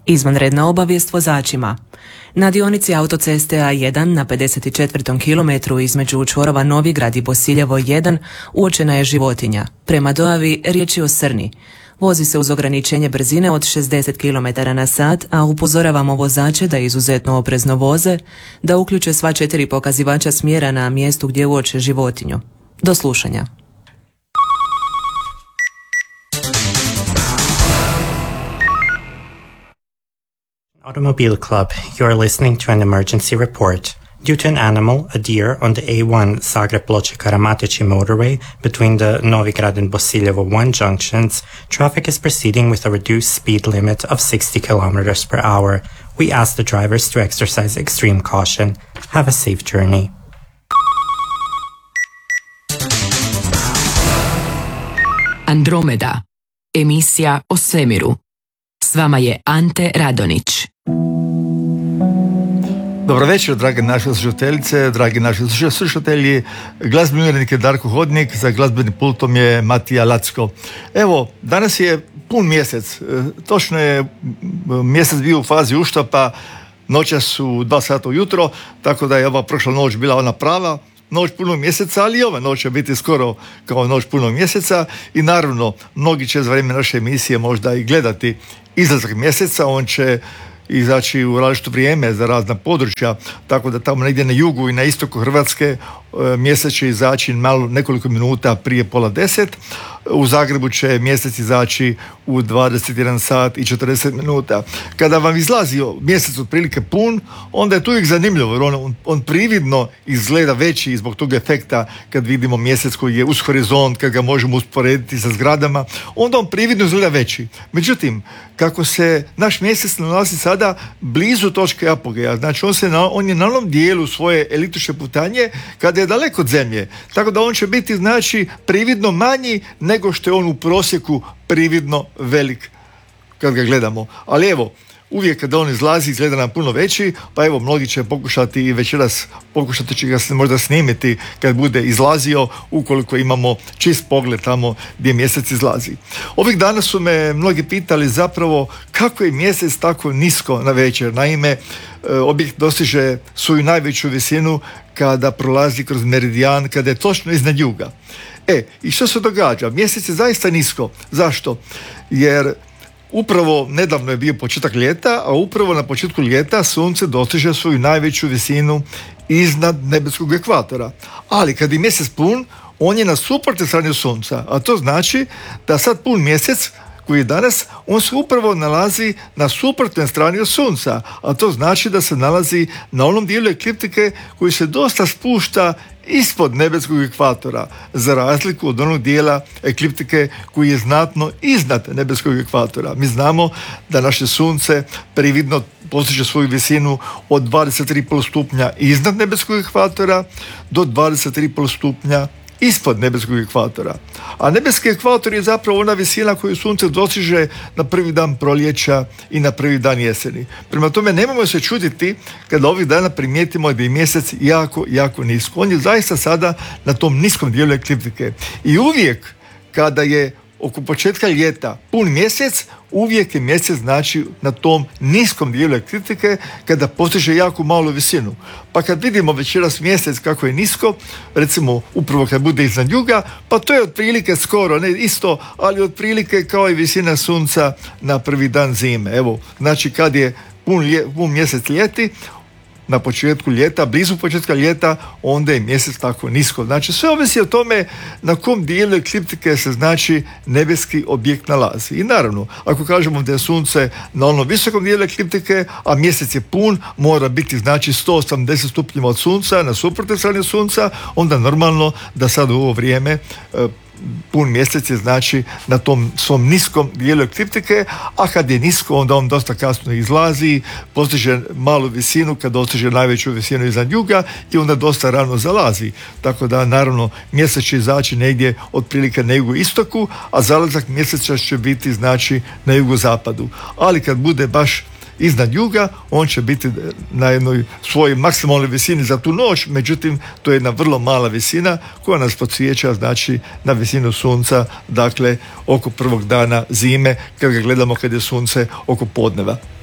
Izvanredna obavijest vozačima. Na dionici autoceste A1 na 54. kilometru između čvorova Novigrad i Bosiljevo 1 uočena je životinja. Prema dojavi riječ je o srni. Vozi se uz ograničenje brzine od 60 km na sat, a upozoravamo vozače da izuzetno oprezno voze, da uključe sva 4 pokazivača smjera na mjestu gdje uoče životinju. Do slušanja. Automobile Club, you are listening to an emergency report. Due to an animal, a deer, on the A1 Zagreb-Ploče-Karamatici motorway between the Novigrad and Bosiljevo 1 junctions, traffic is proceeding with a reduced speed limit of 60 km per hour. We ask the drivers to exercise extreme caution. Have a safe journey. Andromeda, emisija o svemiru. S vama je Ante Radonić. Dobro večer, drage naše slušateljice, dragi naši slušatelji. Glazbeni urednik je Darko Hodnik, za glazbenim pultom je Matija Lacko. Evo, danas je pun mjesec. Točno je mjesec bio u fazi uštapa, noćas u 2 sata ujutro, tako da je ova prošla noć bila ona prava noć punog mjeseca, ali i ova noć će biti skoro kao noć punog mjeseca i naravno, mnogi će za vrijeme naše emisije možda i gledati izlazak mjeseca, on će izaći u različito vrijeme za razna područja, tako da tamo negdje na jugu i na istoku Hrvatske mjesec će izaći malo nekoliko minuta prije 9:30. U Zagrebu će mjesec izaći u 21 sat i 40 minuta. Kada vam izlazi mjesec otprilike pun, onda je to uvijek zanimljivo, jer on prividno izgleda veći i zbog tog efekta kad vidimo mjesec koji je uz horizont, kad ga možemo usporediti sa zgradama, onda on prividno izgleda veći. Međutim, kako se naš mjesec nalazi sada blizu točke apogeja, znači on je na onom dijelu svoje eliptične putanje kada je daleko od zemlje, tako da on će biti znači prividno manji nego što je on u prosjeku prividno velik kad ga gledamo. Ali evo, uvijek kada on izlazi izgleda nam puno veći, pa evo mnogi će pokušati i večeras pokušati će ga možda snimiti kad bude izlazio, ukoliko imamo čist pogled tamo gdje mjesec izlazi. Ovih dana su me mnogi pitali zapravo kako je mjesec tako nisko na večer. Naime, objekt dostiže svoju najveću visinu kada prolazi kroz meridijan, kada je točno iznad juga. I što se događa? Mjesec je zaista nisko. Zašto? Jer upravo nedavno je bio početak ljeta, a upravo na početku ljeta sunce dostiže svoju najveću visinu iznad nebeskog ekvatora. Ali kad je mjesec pun, on je na suprotnoj strani sunca, a to znači da sad pun mjesec koji je danas, on se upravo nalazi na suprotnoj strani od sunca, a to znači da se nalazi na onom dijelu ekliptike koji se dosta spušta ispod nebeskog ekvatora, za razliku od onog dijela ekliptike koji je znatno iznad nebeskog ekvatora. Mi znamo da naše sunce prividno postiže svoju visinu od 23,5 stupnja iznad nebeskog ekvatora do 23,5 stupnja ispod nebeskog ekvatora. A nebeski ekvator je zapravo ona visina koju sunce dostiže na prvi dan proljeća i na prvi dan jeseni. Prema tome nemojmo se čuditi kada ovih dana primijetimo da je mjesec jako, jako nisko. On je zaista sada na tom niskom dijelu ekliptike. I uvijek kada je oko početka ljeta pun mjesec, uvijek je mjesec znači na tom niskom dijelu ekliptike kada postiže jako malu visinu. Pa kad vidimo večeras mjesec kako je nisko, recimo upravo kad bude iznad juga, pa to je otprilike skoro, ne isto, ali otprilike kao i visina sunca na prvi dan zime. Evo, znači kad je pun mjesec ljeti, na početku ljeta, blizu početka ljeta, onda je mjesec tako nisko. Znači sve ovisi o tome na kom dijelu ekliptike se znači nebeski objekt nalazi. I naravno, ako kažemo da je sunce na onom visokom dijelu ekliptike, a mjesec je pun, mora biti znači 180 stupnjeva od sunca, na suprotnoj strani sunca, onda normalno da sad u ovo vrijeme pun mjesec je znači na tom svom niskom dijelu ekliptike, a kad je nisko onda on dosta kasno izlazi, postiže malu visinu kad dostiže najveću visinu iznad juga i onda dosta rano zalazi. Tako da naravno mjesec će izaći negdje otprilike na jugoistoku, a zalazak mjeseca će biti znači na jugozapadu. Ali kad bude baš iznad juga, on će biti na jednoj svojoj maksimalnoj visini za tu noć, međutim to je jedna vrlo mala visina koja nas podsjeća znači na visinu sunca, dakle oko prvog dana zime kad ga gledamo kad je sunce oko podneva.